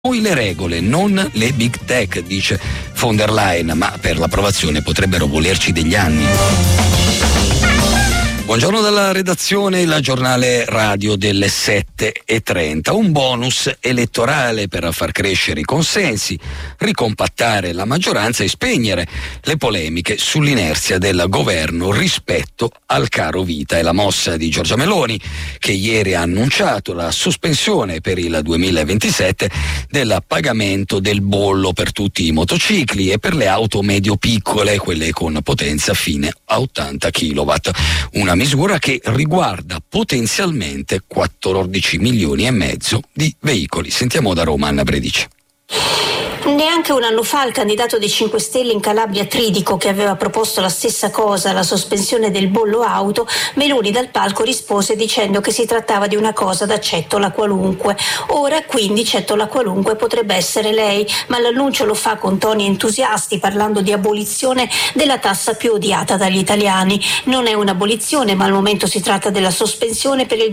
Noi le regole, non le big tech, dice von der Leyen, ma per l'approvazione potrebbero volerci degli anni. Buongiorno dalla redazione, il giornale radio delle 7:30. Un bonus elettorale per far crescere i consensi, ricompattare la maggioranza e spegnere le polemiche sull'inerzia del governo rispetto al caro vita. È la mossa di Giorgia Meloni, che ieri ha annunciato la sospensione per il 2027 del pagamento del bollo per tutti i motocicli e per le auto medio-piccole, quelle con potenza fine a 80 kW. Una misura che riguarda potenzialmente 14 milioni e mezzo di veicoli. Sentiamo da Roma Anna Bredici. Neanche un anno fa il candidato dei 5 Stelle in Calabria Tridico, che aveva proposto la stessa cosa, la sospensione del bollo auto, Meloni dal palco rispose dicendo che si trattava di una cosa da Cettola qualunque. Ora quindi Cettola qualunque potrebbe essere lei, ma l'annuncio lo fa con toni entusiasti, parlando di abolizione della tassa più odiata dagli italiani. Non è un'abolizione, ma al momento si tratta della sospensione per il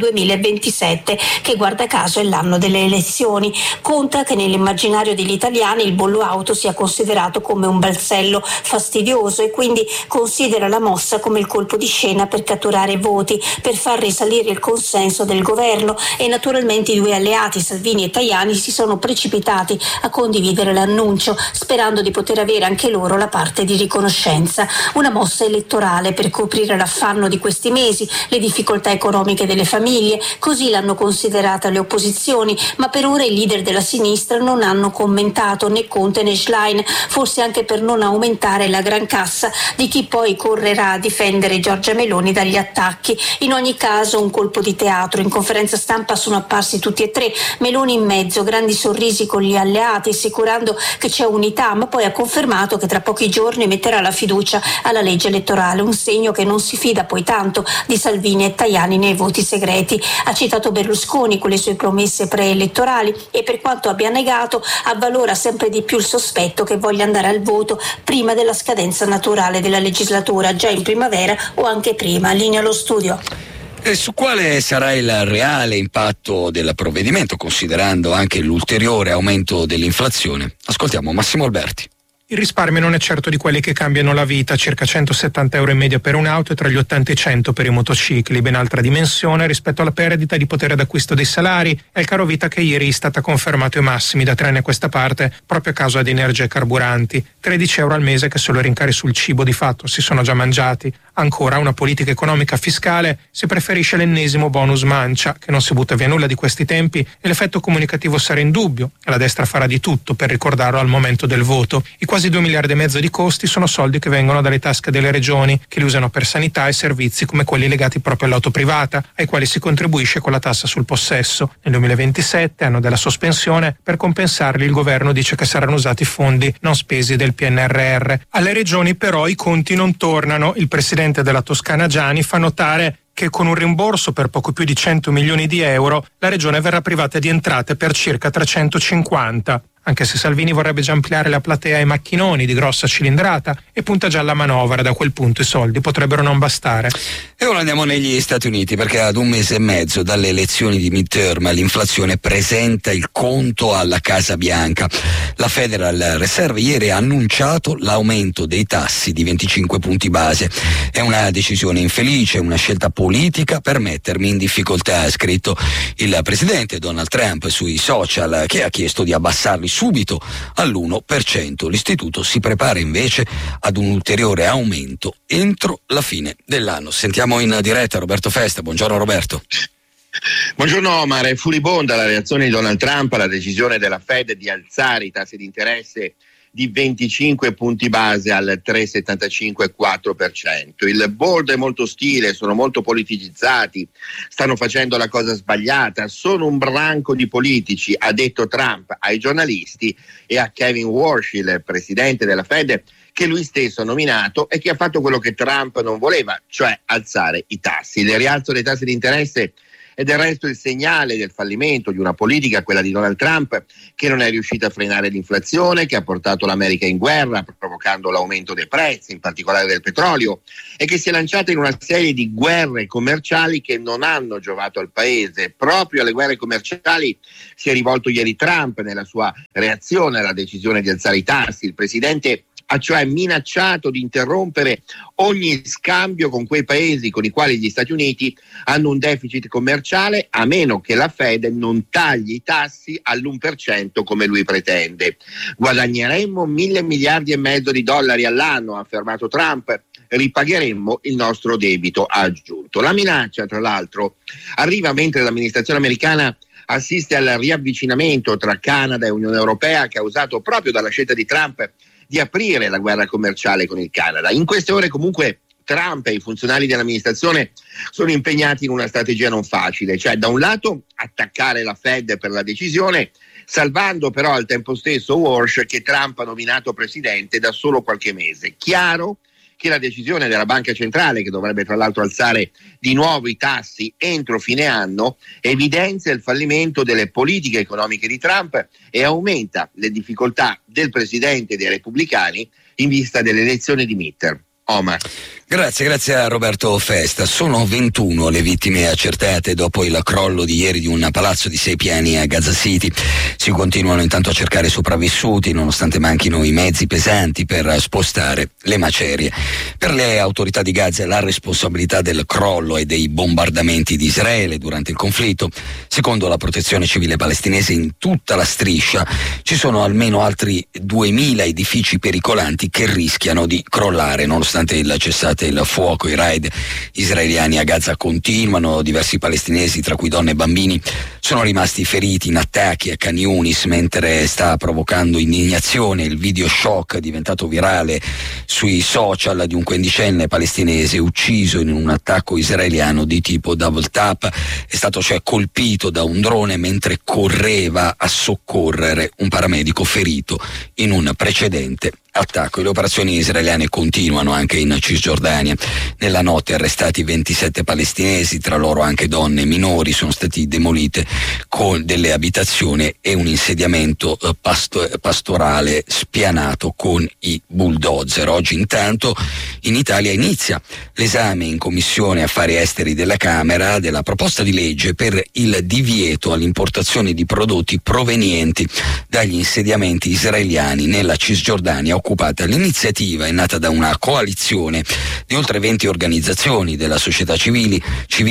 2027, che guarda caso è l'anno delle elezioni. Conta che nell'immaginario degli italiani il bollo auto sia considerato come un balzello fastidioso e quindi considera la mossa come il colpo di scena per catturare voti, per far risalire il consenso del governo, e naturalmente i due alleati Salvini e Tajani si sono precipitati a condividere l'annuncio, sperando di poter avere anche loro la parte di riconoscenza. Una mossa elettorale per coprire l'affanno di questi mesi, le difficoltà economiche delle famiglie, così l'hanno considerata le opposizioni, ma per ora i leader della sinistra non hanno commentato né Conte né Schlein, forse anche per non aumentare la gran cassa di chi poi correrà a difendere Giorgia Meloni dagli attacchi. In ogni caso un colpo di teatro. In conferenza stampa sono apparsi tutti e tre, Meloni in mezzo, grandi sorrisi con gli alleati, assicurando che c'è unità, ma poi ha confermato che tra pochi giorni metterà la fiducia alla legge elettorale, un segno che non si fida poi tanto di Salvini e Tajani nei voti segreti. Ha citato Berlusconi con le sue promesse preelettorali e, per quanto abbia negato, avvalora sempre di più il sospetto che voglia andare al voto prima della scadenza naturale della legislatura, già in primavera o anche prima. Linea allo studio. E su quale sarà il reale impatto del provvedimento, considerando anche l'ulteriore aumento dell'inflazione? Ascoltiamo Massimo Alberti. Il risparmio non è certo di quelli che cambiano la vita, circa 170 euro in media per un'auto e tra gli 80 e 100 per i motocicli, ben altra dimensione rispetto alla perdita di potere d'acquisto dei salari e il caro vita che ieri è stata confermato ai massimi da 3 anni a questa parte proprio a causa di energie e carburanti. 13 euro al mese che solo i rincari sul cibo di fatto si sono già mangiati. Ancora una politica economica fiscale, si preferisce l'ennesimo bonus mancia, che non si butta via nulla di questi tempi e l'effetto comunicativo sarà indubbio e la destra farà di tutto per ricordarlo al momento del voto. I quasi 2 miliardi e mezzo di costi sono soldi che vengono dalle tasche delle regioni, che li usano per sanità e servizi come quelli legati proprio all'auto privata, ai quali si contribuisce con la tassa sul possesso. Nel 2027, anno della sospensione, per compensarli il governo dice che saranno usati fondi non spesi del PNRR. Alle regioni però i conti non tornano. Il presidente della Toscana Giani fa notare che con un rimborso per poco più di 100 milioni di euro la regione verrà privata di entrate per circa 350. Anche se Salvini vorrebbe già ampliare la platea ai macchinoni di grossa cilindrata e punta già alla manovra, da quel punto i soldi potrebbero non bastare. E ora andiamo negli Stati Uniti, perché ad un mese e mezzo dalle elezioni di midterm l'inflazione presenta il conto alla Casa Bianca. La Federal Reserve ieri ha annunciato l'aumento dei tassi di 25 punti base. È una decisione infelice, una scelta politica per mettermi in difficoltà, ha scritto il presidente Donald Trump sui social, che ha chiesto di abbassarli subito all'1%. L'istituto si prepara invece ad un ulteriore aumento entro la fine dell'anno. Sentiamo in diretta Roberto Festa. Buongiorno Roberto. Buongiorno Omar. È furibonda la reazione di Donald Trump alla decisione della Fed di alzare i tassi di interesse di 25 punti base al 3,75-4%. Il board è molto ostile, sono molto politicizzati, stanno facendo la cosa sbagliata, sono un branco di politici, ha detto Trump ai giornalisti e a Kevin Warsh, il presidente della Fed, che lui stesso ha nominato e che ha fatto quello che Trump non voleva, cioè alzare i tassi. Il rialzo dei tassi di interesse È del resto il segnale del fallimento di una politica, quella di Donald Trump, che non è riuscita a frenare l'inflazione, che ha portato l'America in guerra, provocando l'aumento dei prezzi, in particolare del petrolio, e che si è lanciata in una serie di guerre commerciali che non hanno giovato al paese. Proprio alle guerre commerciali si è rivolto ieri Trump nella sua reazione alla decisione di alzare i tassi. Il presidente ha cioè minacciato di interrompere ogni scambio con quei paesi con i quali gli Stati Uniti hanno un deficit commerciale, a meno che la Fed non tagli i tassi all'1% come lui pretende. Guadagneremmo 1.000 miliardi e mezzo di dollari all'anno, ha affermato Trump. Ripagheremmo il nostro debito, ha aggiunto. La minaccia, tra l'altro, arriva mentre l'amministrazione americana assiste al riavvicinamento tra Canada e Unione Europea, causato proprio dalla scelta di Trump di aprire la guerra commerciale con il Canada. In queste ore comunque Trump e i funzionari dell'amministrazione sono impegnati in una strategia non facile, cioè da un lato attaccare la Fed per la decisione, salvando però al tempo stesso Walsh, che Trump ha nominato presidente da solo qualche mese. Chiaro che la decisione della Banca Centrale, che dovrebbe tra l'altro alzare di nuovo i tassi entro fine anno, evidenzia il fallimento delle politiche economiche di Trump e aumenta le difficoltà del presidente dei repubblicani in vista delle elezioni di midterm. Omar. Grazie a Roberto Festa. Sono 21 le vittime accertate dopo il crollo di ieri di un palazzo di 6 piani a Gaza City. Si continuano intanto a cercare sopravvissuti, nonostante manchino i mezzi pesanti per spostare le macerie. Per le autorità di Gaza la responsabilità del crollo e dei bombardamenti di Israele durante il conflitto. Secondo la protezione civile palestinese, in tutta la striscia ci sono almeno altri 2.000 edifici pericolanti che rischiano di crollare, nonostante il cessate il fuoco. I raid israeliani a Gaza continuano. Diversi palestinesi, tra cui donne e bambini, sono rimasti feriti in attacchi a Khan Yunis, mentre sta provocando indignazione il video shock diventato virale sui social di un quindicenne palestinese ucciso in un attacco israeliano di tipo double tap. È stato cioè colpito da un drone mentre correva a soccorrere un paramedico ferito in un precedente attacco. Le operazioni israeliane continuano anche in Cisgiordania. Nella notte arrestati 27 palestinesi, tra loro anche donne e minori. Sono stati demolite con delle abitazioni e un insediamento pastorale spianato con i bulldozer. Oggi intanto in Italia inizia l'esame in Commissione Affari Esteri della Camera della proposta di legge per il divieto all'importazione di prodotti provenienti dagli insediamenti israeliani nella Cisgiordania occupata. L'iniziativa è nata da una coalizione di oltre 20 organizzazioni della società civile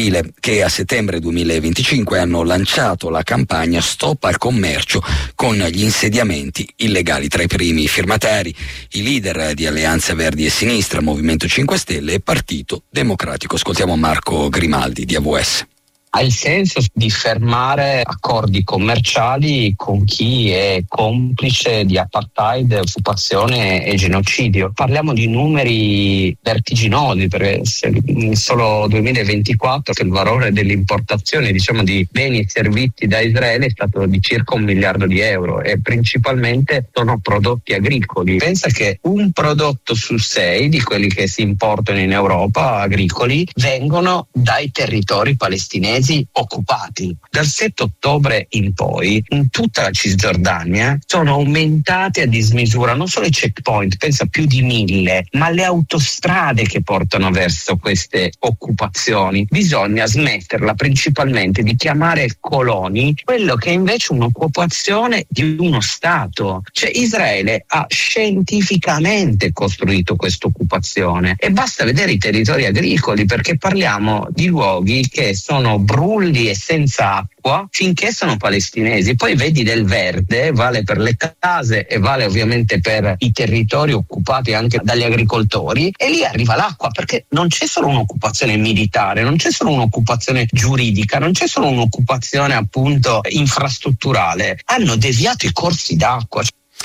che a settembre 2025 hanno lanciato la campagna Stop al commercio con gli insediamenti illegali. Tra i primi firmatari i leader di Alleanza Verdi e Sinistra, Movimento 5 Stelle e Partito Democratico. Ascoltiamo Marco Grimaldi di AVS. Ha il senso di fermare accordi commerciali con chi è complice di apartheid, occupazione e genocidio. Parliamo di numeri vertiginosi, perché nel solo 2024 il valore dell'importazione di beni e servizi da Israele è stato di circa €1 miliardo e principalmente sono prodotti agricoli. Pensa che un prodotto su 6 di quelli che si importano in Europa agricoli vengono dai territori palestinesi occupati. Dal 7 ottobre in poi in tutta la Cisgiordania sono aumentate a dismisura non solo i checkpoint, pensa più di 1000, ma le autostrade che portano verso queste occupazioni. Bisogna smetterla principalmente di chiamare coloni quello che è invece un'occupazione di uno Stato. Cioè Israele ha scientificamente costruito questa occupazione e basta vedere i territori agricoli, perché parliamo di luoghi che sono brulli e senza acqua finché sono palestinesi. Poi vedi del verde, vale per le case e vale ovviamente per i territori occupati anche dagli agricoltori, e lì arriva l'acqua, perché non c'è solo un'occupazione militare, non c'è solo un'occupazione giuridica, non c'è solo un'occupazione appunto infrastrutturale, hanno deviato i corsi d'acqua.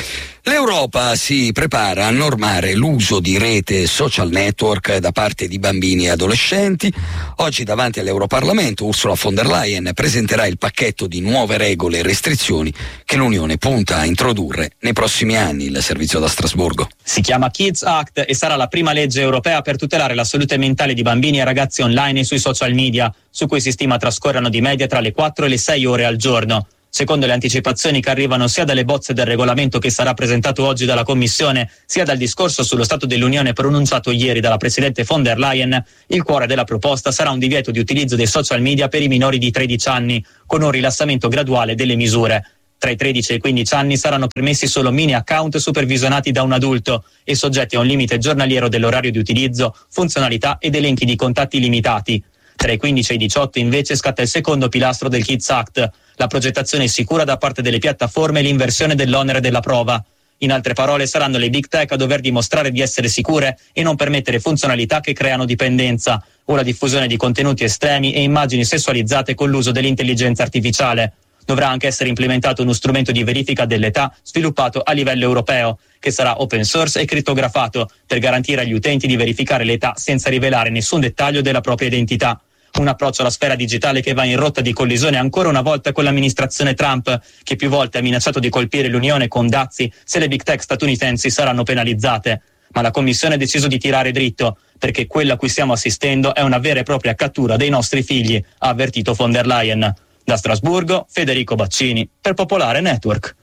L'Europa si prepara a normare l'uso di rete social network da parte di bambini e adolescenti. Oggi davanti all'Europarlamento Ursula von der Leyen presenterà il pacchetto di nuove regole e restrizioni che l'Unione punta a introdurre nei prossimi anni. Il servizio da Strasburgo. Si chiama Kids Act e sarà la prima legge europea per tutelare la salute mentale di bambini e ragazzi online e sui social media, su cui si stima trascorrano di media tra le 4 e le 6 ore al giorno. Secondo le anticipazioni che arrivano sia dalle bozze del regolamento che sarà presentato oggi dalla Commissione, sia dal discorso sullo Stato dell'Unione pronunciato ieri dalla Presidente von der Leyen, il cuore della proposta sarà un divieto di utilizzo dei social media per i minori di 13 anni, con un rilassamento graduale delle misure. Tra i 13 e i 15 anni saranno permessi solo mini account supervisionati da un adulto e soggetti a un limite giornaliero dell'orario di utilizzo, funzionalità ed elenchi di contatti limitati. Tra i 15 e i 18 invece scatta il secondo pilastro del Kids Act, la progettazione sicura da parte delle piattaforme e l'inversione dell'onere della prova. In altre parole, saranno le big tech a dover dimostrare di essere sicure e non permettere funzionalità che creano dipendenza o la diffusione di contenuti estremi e immagini sessualizzate con l'uso dell'intelligenza artificiale. Dovrà anche essere implementato uno strumento di verifica dell'età sviluppato a livello europeo, che sarà open source e crittografato per garantire agli utenti di verificare l'età senza rivelare nessun dettaglio della propria identità. Un approccio alla sfera digitale che va in rotta di collisione ancora una volta con l'amministrazione Trump, che più volte ha minacciato di colpire l'Unione con dazi se le big tech statunitensi saranno penalizzate. Ma la Commissione ha deciso di tirare dritto, perché quella a cui stiamo assistendo è una vera e propria cattura dei nostri figli, ha avvertito von der Leyen. Da Strasburgo, Federico Baccini, per Popolare Network.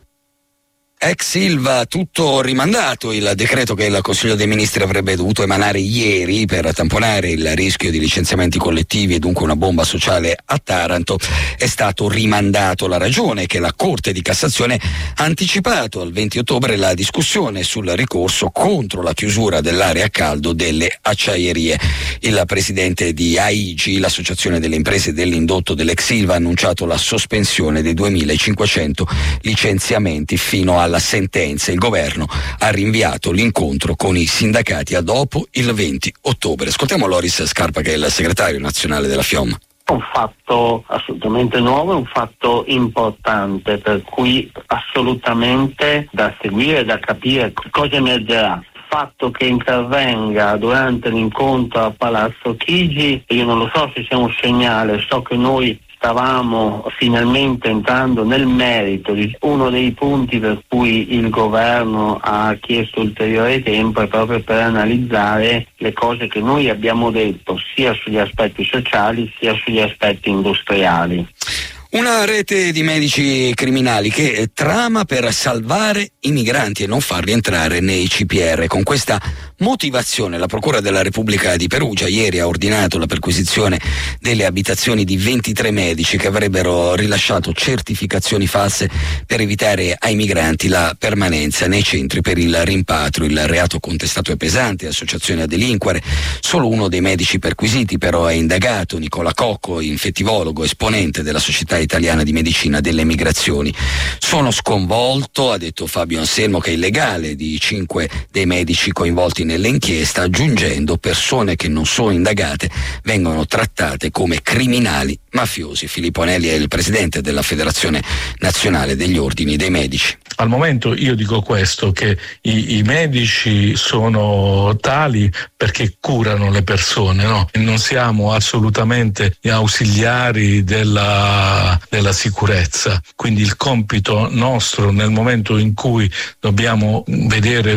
Ex Ilva, tutto rimandato. Il decreto che il Consiglio dei Ministri avrebbe dovuto emanare ieri per tamponare il rischio di licenziamenti collettivi e dunque una bomba sociale a Taranto è stato rimandato. La ragione è che la Corte di Cassazione ha anticipato al 20 ottobre la discussione sul ricorso contro la chiusura dell'area a caldo delle acciaierie. Il presidente di AIGI, l'associazione delle imprese dell'indotto dell'ex Ilva, ha annunciato la sospensione dei 2.500 licenziamenti fino alla sentenza. Il governo ha rinviato l'incontro con i sindacati a dopo il 20 ottobre. Ascoltiamo Loris Scarpa, che è il segretario nazionale della FIOM. Un fatto assolutamente nuovo, un fatto importante, per cui assolutamente da seguire, da capire cosa emergerà. Il fatto che intervenga durante l'incontro a Palazzo Chigi, io non lo so se sia un segnale, so che noi stavamo finalmente entrando nel merito di uno dei punti per cui il governo ha chiesto ulteriore tempo, è proprio per analizzare le cose che noi abbiamo detto sia sugli aspetti sociali sia sugli aspetti industriali. Una rete di medici criminali che trama per salvare i migranti e non farli entrare nei CPR. Con questa motivazione la Procura della Repubblica di Perugia ieri ha ordinato la perquisizione delle abitazioni di 23 medici che avrebbero rilasciato certificazioni false per evitare ai migranti la permanenza nei centri per il rimpatrio. Il reato contestato è pesante, associazione a delinquere. Solo uno dei medici perquisiti però è indagato, Nicola Cocco, infettivologo, esponente della Società Italiana di Medicina delle Migrazioni. Sono sconvolto, ha detto Fabio Anselmo, che è illegale di 5 dei medici coinvolti nell'inchiesta, aggiungendo: persone che non sono indagate vengono trattate come criminali mafiosi. Filippo Anelli è il presidente della Federazione Nazionale degli Ordini dei Medici. Al momento io dico questo, che i medici sono tali perché curano le persone, no? Non siamo assolutamente ausiliari della sicurezza, quindi il compito nostro nel momento in cui dobbiamo vedere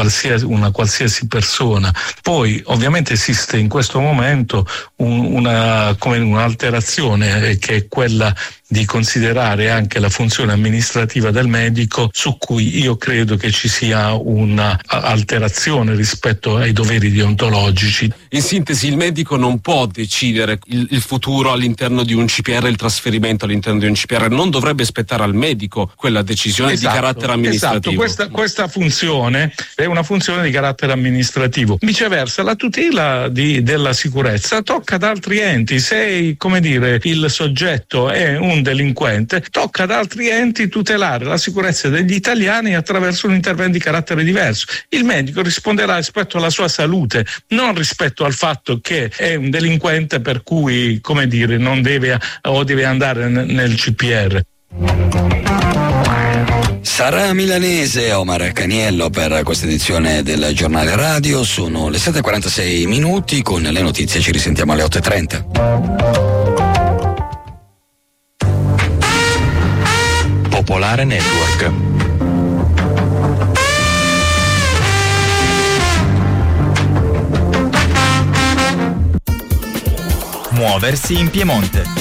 una qualsiasi persona, poi ovviamente esiste in questo momento un'alterazione che è quella di considerare anche la funzione amministrativa del medico, su cui io credo che ci sia una alterazione rispetto ai doveri deontologici. In sintesi, il medico non può decidere il futuro all'interno di un CPR, il trasferimento all'interno di un CPR, non dovrebbe spettare al medico quella decisione di carattere amministrativo. Esatto, questa funzione è una funzione di carattere amministrativo. Viceversa, la tutela della sicurezza tocca ad altri enti. Se, come dire, il soggetto è un delinquente, tocca ad altri enti tutelare la sicurezza degli italiani attraverso un intervento di carattere diverso. Il medico risponderà rispetto alla sua salute, non rispetto al fatto che è un delinquente per cui, come dire, non deve o deve andare nel CPR. Sarà milanese Omar Caniello per questa edizione del giornale radio. Sono le 7:46 minuti, con le notizie ci risentiamo alle 8:30. Popolare Network. Muoversi in Piemonte.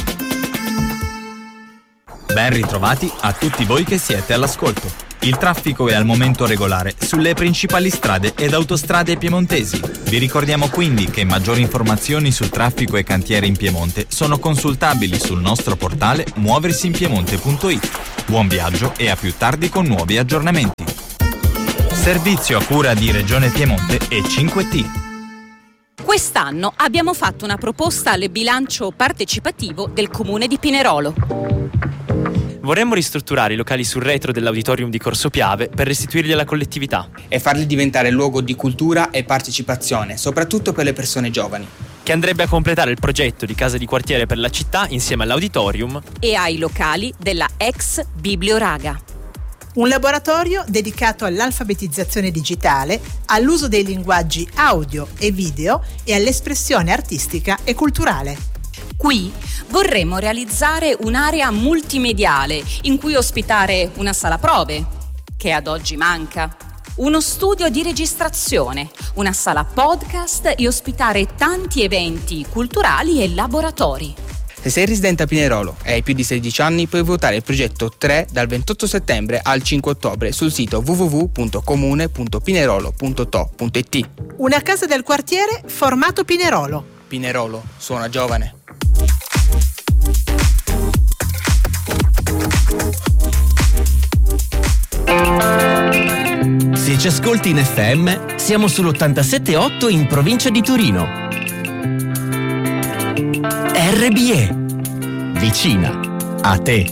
Ben ritrovati a tutti voi che siete all'ascolto. Il traffico è al momento regolare sulle principali strade ed autostrade piemontesi. Vi ricordiamo quindi che maggiori informazioni sul traffico e cantieri in Piemonte sono consultabili sul nostro portale muoversiinpiemonte.it. Buon viaggio e a più tardi con nuovi aggiornamenti. Servizio a cura di Regione Piemonte e 5T. Quest'anno abbiamo fatto una proposta al bilancio partecipativo del Comune di Pinerolo. Vorremmo ristrutturare i locali sul retro dell'auditorium di Corso Piave per restituirli alla collettività e farli diventare luogo di cultura e partecipazione, soprattutto per le persone giovani. Che andrebbe a completare il progetto di casa di quartiere per la città insieme all'auditorium e ai locali della ex Biblioraga. Un laboratorio dedicato all'alfabetizzazione digitale, all'uso dei linguaggi audio e video e all'espressione artistica e culturale. Qui vorremmo realizzare un'area multimediale in cui ospitare una sala prove, che ad oggi manca, uno studio di registrazione, una sala podcast e ospitare tanti eventi culturali e laboratori. Se sei residente a Pinerolo e hai più di 16 anni, puoi votare il progetto 3 dal 28 settembre al 5 ottobre sul sito www.comune.pinerolo.to.it. Una casa del quartiere formato Pinerolo. Pinerolo suona giovane. Se ci ascolti in FM, siamo sull'87.8 in provincia di Torino. RBE, vicina a te.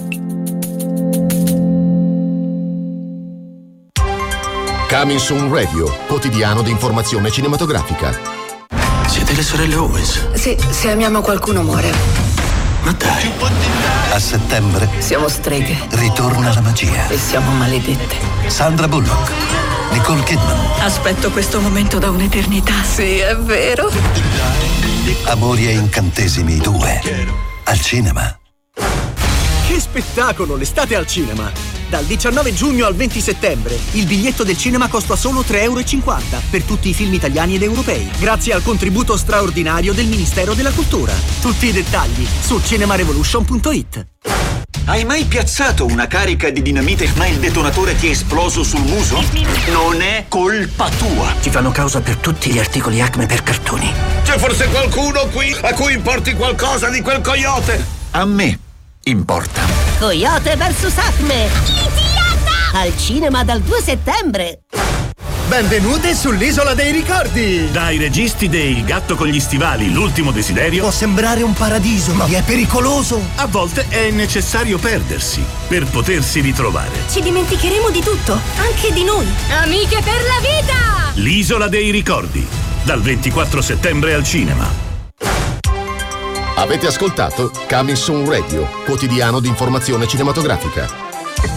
Coming Soon Radio, quotidiano di informazione cinematografica. Siete le sorelle Owens? Sì, se amiamo qualcuno muore. Ma dai. A settembre Siamo streghe. ritorna la magia. E siamo maledette. Sandra Bullock, Nicole Kidman. Aspetto questo momento da un'eternità. Sì, è vero. Amori e incantesimi 2. Al cinema. Che spettacolo, l'estate al cinema! Dal 19 giugno al 20 settembre il biglietto del cinema costa solo €3,50 per tutti i film italiani ed europei, grazie al contributo straordinario del Ministero della Cultura. Tutti i dettagli su cinemarevolution.it. Hai mai piazzato una carica di dinamite ma il detonatore ti è esploso sul muso? Non è colpa tua. Ti fanno causa per tutti gli articoli Acme per cartoni. C'è forse qualcuno qui a cui importi qualcosa di quel coyote? A me importa. Coyote vs Acme! Litiata! Al cinema dal 2 settembre! Benvenute sull'Isola dei Ricordi! Dai registi dei Il gatto con gli stivali, l'ultimo desiderio. Può sembrare un paradiso, ma è pericoloso! A volte è necessario perdersi per potersi ritrovare. Ci dimenticheremo di tutto, anche di noi! Amiche per la vita! L'Isola dei Ricordi, dal 24 settembre al cinema. Avete ascoltato Coming Soon Radio, quotidiano di informazione cinematografica.